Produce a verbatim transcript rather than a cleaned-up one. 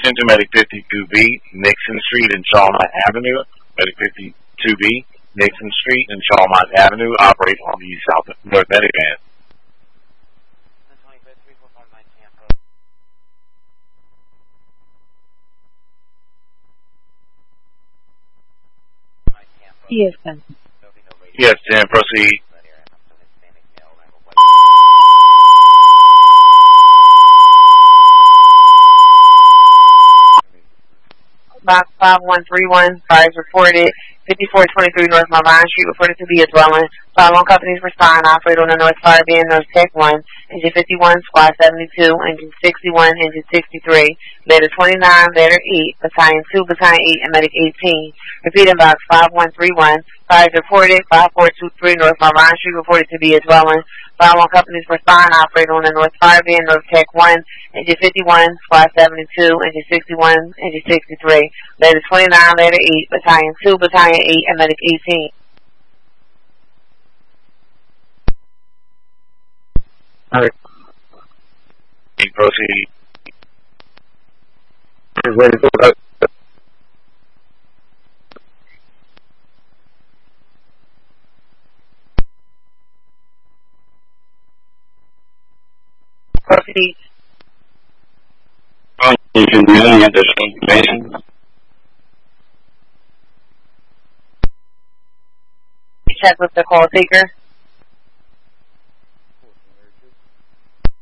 Attention to Medic fifty-two B, Nixon Street and Chalmont Avenue. Medic fifty-two B, Nixon Street and Chalmont Avenue operate on the South North Medic band. Yes, sir. Yes, ten, proceed. Box five one three one, fires reported, fifty-four twenty-three North Malvine Street, reported to be a dwelling. Following companies respond, operate on the North Fire Band, North Tech one, Engine fifty-one, Squad seventy-two, Engine sixty-one, Engine sixty-three, Letter twenty-nine, Letter eight, Battalion two, Battalion eight, and Medic eighteen. Repeating box five one three one, fires reported, five four two three North Malvine Street, reported to be a dwelling. Following companies respond, operate on the North Fire Band, North Tech one, Engine fifty-one, Squad seventy-two, Engine sixty-one, Engine sixty-three, Letter twenty-nine, Letter eight, Battalion two, Battalion eight, and Medic eighteen. Alright. Proceed. Ready for that. Proceed. You can do any additional information. Check with the call taker.